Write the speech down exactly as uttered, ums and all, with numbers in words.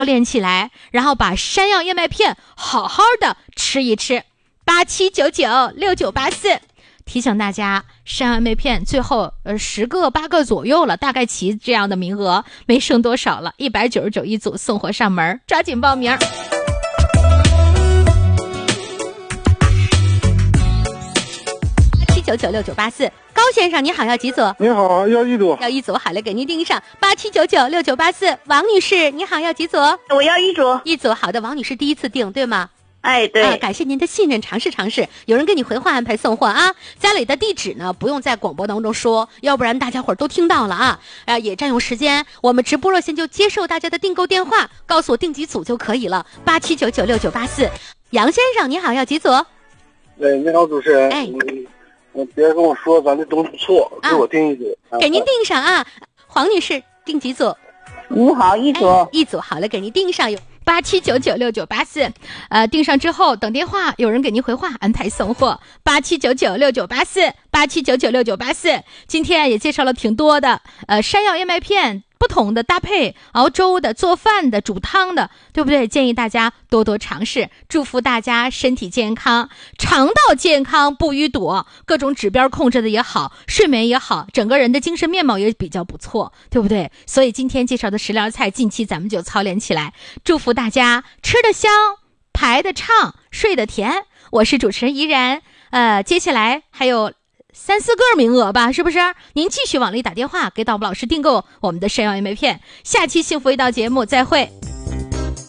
练起来，然后把山药燕麦片好好的吃一吃。八七九九六九八四，提醒大家，山药燕麦片最后呃十个八个左右了，大概齐这样的名额没剩多少了，一百九十九一组送货上门，抓紧报名。七九九六九八四，高先生你好，要几组？ 你好，要一组。 要一组，好嘞，给您订上。八七九九六九八四，王女士你好，要几组？ 我要一组。 一组，好的，王女士第一次订对吗？ 哎，对、 啊，感谢您的信任，尝试尝试，有人给你回话安排送货啊。家里的地址呢，不用在广播当中说，要不然大家伙儿都听到了啊，啊，也占用时间。我们直播热线就接受大家的订购电话，告诉我订几组就可以了。八七九九六九八四，杨先生你好，要几组？ 哎，你好，主持人。 哎， 嗯，别人跟我说咱这东西错，给我订一组、 啊，给您订上啊。黄女士订几组？ 你好，一组、 哎、一组，好了，给您订上有。八七九九六九八四，呃，订上之后等电话，有人给您回话安排送货。八七九九六九八四，八七九九六九八四。今天也介绍了挺多的，呃，山药燕麦片。不同的搭配，熬粥的、做饭的、煮汤的，对不对？建议大家多多尝试。祝福大家身体健康，肠道健康不淤堵，各种指标控制的也好，睡眠也好，整个人的精神面貌也比较不错，对不对？所以今天介绍的食疗菜，近期咱们就操练起来。祝福大家吃得香，排得畅，睡得甜。我是主持人怡然，呃，接下来还有三四个名额吧，是不是？您继续往里打电话给导播老师订购我们的山药燕麦片。下期幸福一道节目再会。